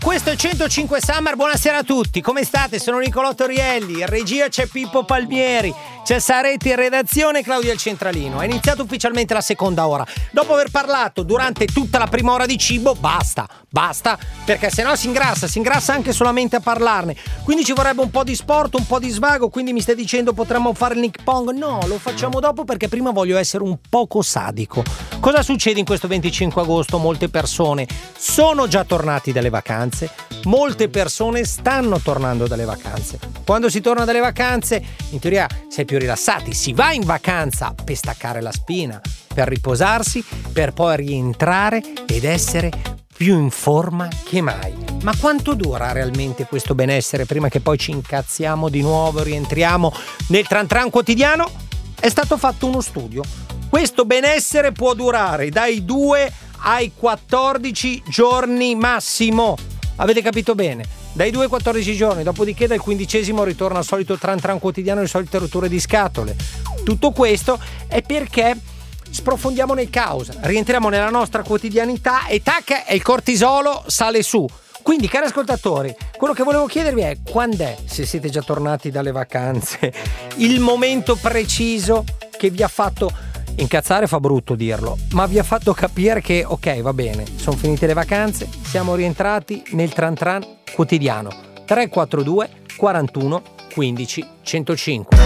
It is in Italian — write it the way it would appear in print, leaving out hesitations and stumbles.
Questo è 105 Summer, buonasera a tutti, come state? Sono Nicolò Torielli, in regia c'è Pippo Palmieri, c'è Saretti in redazione, Claudia il Centralino. È iniziata ufficialmente la seconda ora. Dopo aver parlato durante tutta la prima ora di cibo, basta, perché sennò si ingrassa anche solamente a parlarne. Quindi ci vorrebbe un po' di sport, un po' di svago, quindi mi stai dicendo potremmo fare il Nick Pong? No, lo facciamo dopo perché prima voglio essere un poco sadico. Cosa succede in questo 25 agosto? Molte persone sono già tornati dalle vacanze. Molte persone stanno tornando dalle vacanze. Quando si torna dalle vacanze, in teoria si è più rilassati, si va in vacanza per staccare la spina, per riposarsi, per poi rientrare ed essere più in forma che mai. Ma quanto dura realmente questo benessere prima che poi ci incazziamo di nuovo e rientriamo nel tran tran quotidiano? È stato fatto uno studio. Questo benessere può durare dai 2 ai 14 giorni massimo. Avete capito bene? Dai 2 ai 14 giorni, dopodiché dal 15° ritorna al solito tran tran quotidiano, le solite rotture di scatole. Tutto questo è perché sprofondiamo nel caos, rientriamo nella nostra quotidianità e tac, e il cortisolo sale su. Quindi, cari ascoltatori, quello che volevo chiedervi è: quando è, se siete già tornati dalle vacanze, il momento preciso che vi ha fatto incazzare? Fa brutto dirlo, ma vi ha fatto capire che ok, va bene, sono finite le vacanze, siamo rientrati nel tran tran quotidiano. 342 41 15 105.